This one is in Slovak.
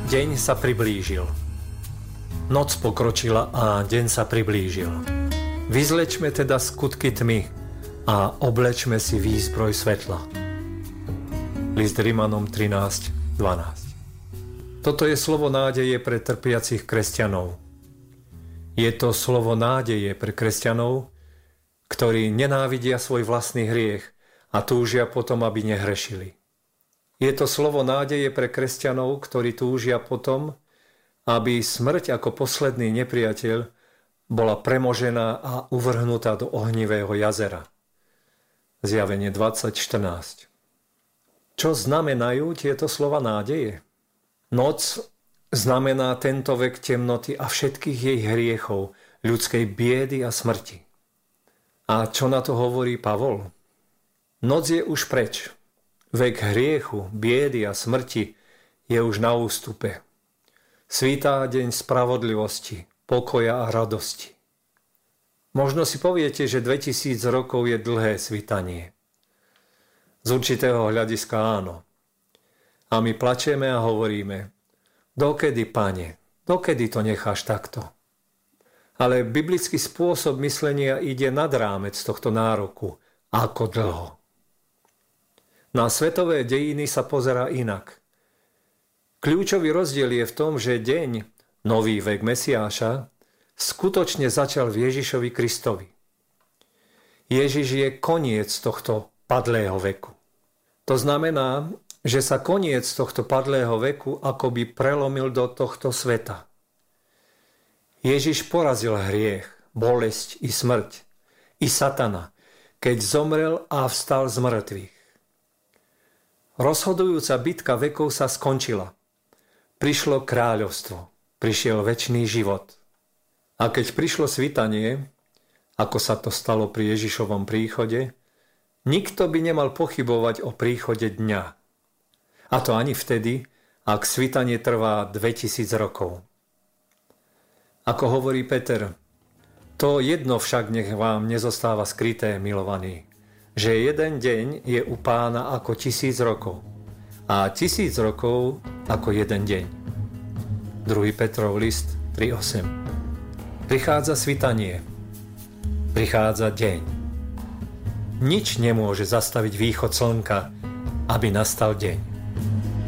Deň sa priblížil. Noc pokročila a deň sa priblížil. Vyzlečme teda skutky tmy a oblečme si výzbroj svetla. List Rimanom 13:12. Toto je slovo nádeje pre trpiacich kresťanov. Je to slovo nádeje pre kresťanov, ktorí nenávidia svoj vlastný hriech a túžia potom, aby nehrešili. Je to slovo nádeje pre kresťanov, ktorí túžia potom, aby smrť ako posledný nepriateľ bola premožená a uvrhnutá do ohnivého jazera. Zjavenie 20:14. Čo znamenajú tieto slova nádeje? Noc znamená tento vek temnoty a všetkých jej hriechov, ľudskej biedy a smrti. A čo na to hovorí Pavol? Noc je už preč. Vek hriechu, biedy a smrti je už na ústupe. Svítá deň spravodlivosti, pokoja a radosti. Možno si poviete, že 2000 rokov je dlhé svitanie. Z určitého hľadiska áno. A my plačeme a hovoríme: dokedy, Pane, dokedy to necháš takto? Ale biblický spôsob myslenia ide nad rámec tohto nároku. Ako dlho? Na svetové dejiny sa pozerá inak. Kľúčový rozdiel je v tom, že deň, nový vek Mesiáša, skutočne začal v Ježišovi Kristovi. Ježiš je koniec tohto padlého veku. To znamená, že sa koniec tohto padlého veku akoby prelomil do tohto sveta. Ježiš porazil hriech, bolesť i smrť, i satana, keď zomrel a vstal z mŕtvych. Rozhodujúca bitka vekov sa skončila. Prišlo kráľovstvo, prišiel večný život. A keď prišlo svitanie, ako sa to stalo pri Ježišovom príchode, nikto by nemal pochybovať o príchode dňa. A to ani vtedy, ak svitanie trvá 2000 rokov. Ako hovorí Peter, to jedno však nech vám nezostáva skryté, milovaní, že jeden deň je u Pána ako 1000 rokov a 1000 rokov ako jeden deň. 2. Petrov list 3:8. Prichádza svitanie, prichádza deň. Nič nemôže zastaviť východ slnka, aby nastal deň.